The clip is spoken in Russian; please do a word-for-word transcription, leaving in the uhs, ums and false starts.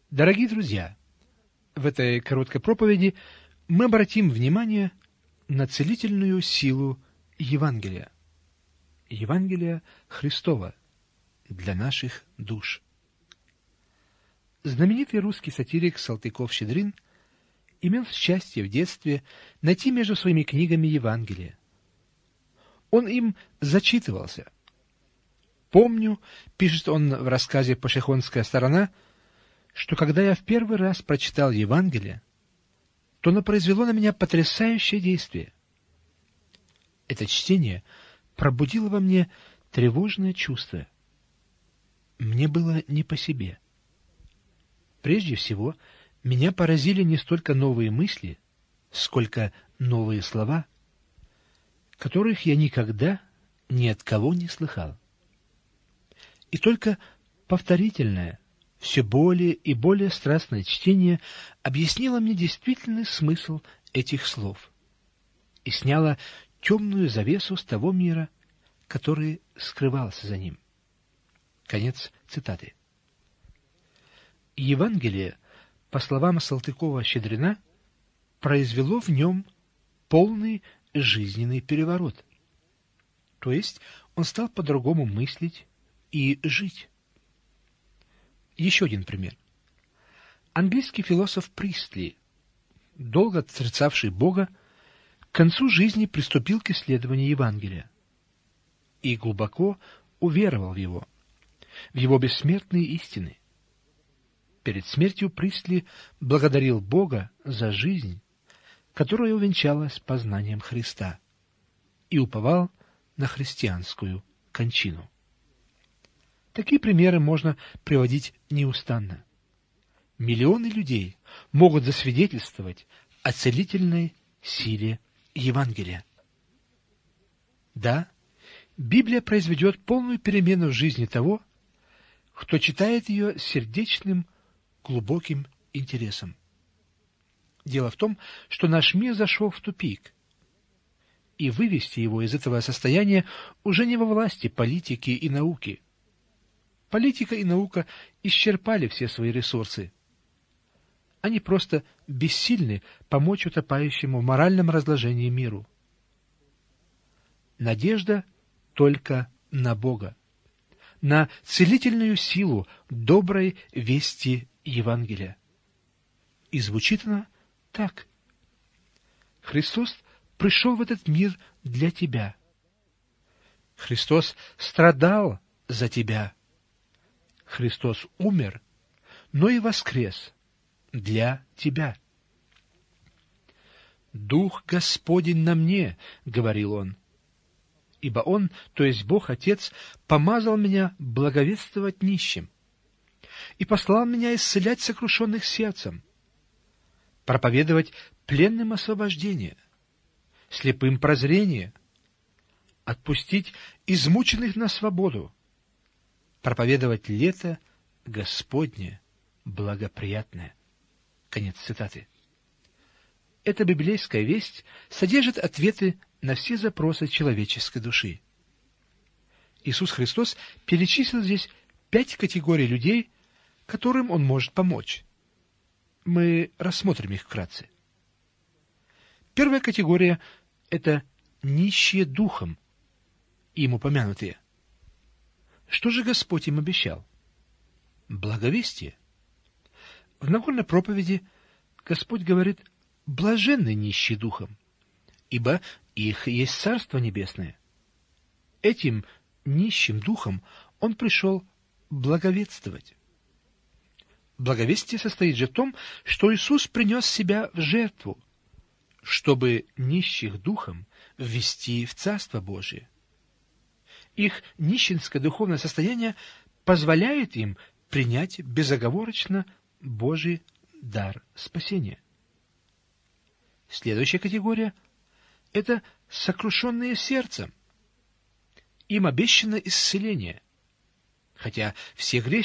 Дорогие друзья, в этой короткой проповеди мы обратим внимание на целительную силу Евангелия. Евангелия Христова для наших душ. Знаменитый русский сатирик Салтыков-Щедрин имел счастье в детстве найти между своими книгами Евангелие. Он им зачитывался. «Помню, — пишет он в рассказе «Пашихонская сторона», — что когда я в первый раз прочитал Евангелие, то оно произвело на меня потрясающее действие. Это чтение пробудило во мне тревожное чувство. Мне было не по себе. Прежде всего, меня поразили не столько новые мысли, сколько новые слова, которых я никогда ни от кого не слыхал. И только повторительное, все более и более страстное чтение объяснило мне действительный смысл этих слов и сняло темную завесу с того мира, который скрывался за ним. Конец цитаты. Евангелие, по словам Салтыкова-Щедрина, произвело в нем полный жизненный переворот. То есть он стал по-другому мыслить и жить. Еще один пример. Английский философ Пристли, долго отрицавший Бога, к концу жизни приступил к исследованию Евангелия и глубоко уверовал в его, в его бессмертные истины. Перед смертью Пристли благодарил Бога за жизнь, которая увенчалась познанием Христа, и уповал на христианскую кончину. Такие примеры можно приводить неустанно. Миллионы людей могут засвидетельствовать о целительной силе Евангелия. Да, Библия произведет полную перемену в жизни того, кто читает ее с сердечным, глубоким интересом. Дело в том, что наш мир зашел в тупик, и вывести его из этого состояния уже не во власти политики и науки. Политика и наука исчерпали все свои ресурсы. Они просто бессильны помочь утопающему в моральном разложении миру. Надежда только на Бога, на целительную силу доброй вести Евангелия. И звучит она так. Христос пришел в этот мир для тебя. Христос страдал за тебя. Христос умер, но и воскрес для тебя. «Дух Господень на мне, — говорил он, — ибо Он, то есть Бог Отец, помазал меня благовествовать нищим и послал меня исцелять сокрушенных сердцем, проповедовать пленным освобождение, слепым прозрение, отпустить измученных на свободу, проповедовать лето Господне благоприятное». Конец цитаты. Эта библейская весть содержит ответы на все запросы человеческой души. Иисус Христос перечислил здесь пять категорий людей, которым Он может помочь. Мы рассмотрим их вкратце. Первая категория — это нищие духом, им упомянутые. Что же Господь им обещал? Благовестие. В Нагорной проповеди Господь говорит: «Блаженны нищие духом, ибо их есть Царство Небесное». Этим нищим духом Он пришел благовествовать. Благовестие состоит же в том, что Иисус принес себя в жертву, чтобы нищих духом ввести в Царство Божие. Их нищенское духовное состояние позволяет им принять безоговорочно Божий дар спасения. Следующая категория — это сокрушенные сердцем. Им обещано исцеление, хотя все грешники